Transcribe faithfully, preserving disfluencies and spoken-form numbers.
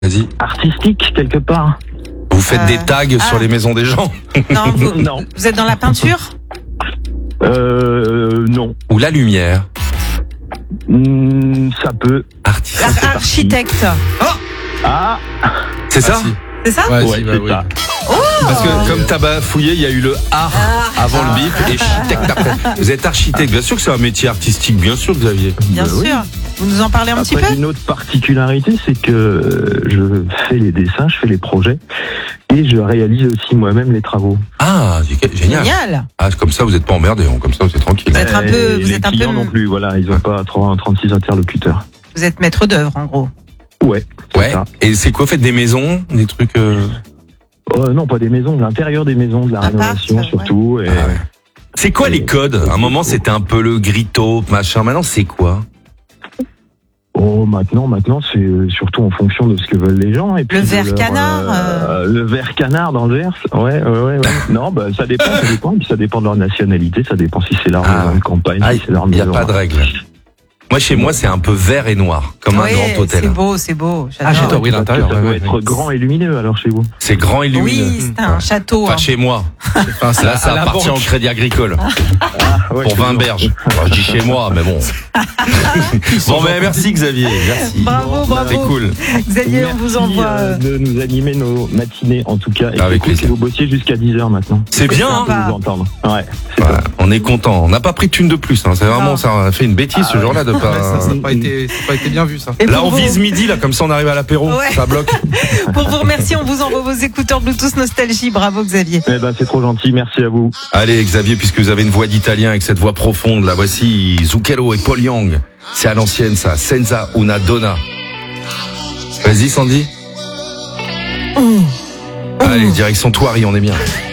Vas-y. Artistique, quelque part. Vous faites Euh, des tags ah. sur les maisons des gens? Non, vous, Non. vous êtes dans la peinture? Euh, non. Ou la lumière? Hmm, ça peut. Artiste. Ar- Architecte. Ah, C'est ça? Ah, si. C'est ça? Ouais, ouais, si, bah, c'est oui. ça. Parce que comme t'as bafouillé, il y a eu le art avant le bip et architecte après. Vous êtes architecte, bien sûr que c'est un métier artistique, bien sûr Xavier. Bien Bah sûr. oui. Vous nous en parlez un petit Après, peu? j'ai une autre particularité, c'est que euh, je fais les dessins, je fais les projets et je réalise aussi moi-même les travaux. Ah, c'est génial. Génial. Ah, comme ça vous êtes pas emmerdé, hein, comme ça vous êtes tranquille. Vous êtes un Et peu- vous les êtes un peu- clients non plus, voilà, ils ont pas trente-six interlocuteurs. Vous êtes maître d'œuvre, en gros. Ouais. c'est Ouais. ça. Et c'est quoi, faites des maisons, des trucs euh... Euh, non, pas des maisons, de l'intérieur des maisons, de la Appart, rénovation ouais. surtout. Et... Ah ouais. C'est quoi les codes? À un moment c'était un peu le grito, machin. Maintenant c'est quoi? Oh, maintenant, maintenant, c'est euh, surtout en fonction de ce que veulent les gens. Et puis Le de verre leur, canard, euh, Le verre canard dans le verse. Ouais, ouais, ouais. ouais. Non, bah, ça dépend, ça dépend. Puis ça dépend de leur nationalité, ça dépend si c'est leur Ah. maison de campagne, Ah, si c'est leur il n'y a maison. pas de règle. Moi chez moi c'est un peu vert et noir, comme un Oui, grand hôtel. c'est beau, c'est beau. Ah, J'adore. chez toi, oui, l'intérieur. Ça ouais, doit ouais, être ouais. grand et lumineux alors chez vous. C'est grand et lumineux. Oui, c'est un château. Enfin hein. chez moi. Enfin, c'est Là à ça la appartient banque. au Crédit Agricole. Ah, ouais, Pour chez vingt vous. berges. Enfin, je dis chez moi, mais bon. Bon, mais merci Xavier, merci. Bravo, bravo. C'est cool. Xavier, on Merci, vous envoie. euh, de nous animer nos matinées en tout cas. Et Avec c'est cool plaisir. que vous bossiez jusqu'à dix heures maintenant. C'est bien, hein. sympa. De vous entendre. Ouais, c'est Voilà, on est content. On n'a pas pris de thune de plus. Hein. C'est vraiment, Non. ça a fait une bêtise ce jour-là de Ouais, pas. ça, ça n'a pas été, ça a pas été bien vu, ça. Et Là, pour on vous- vise midi, là, comme ça, on arrive à l'apéro. Ouais. Ça bloque. Pour vous remercier, on vous envoie vos écouteurs Bluetooth Nostalgie. Bravo, Xavier. Eh ben, c'est trop gentil. Merci à vous. Allez, Xavier, puisque vous avez une voix d'italien avec cette voix profonde, là, voici Zucchero et Paul Young. C'est à l'ancienne, ça. Senza una donna. Vas-y, Sandy. Allez, direction Thoiry, on est bien.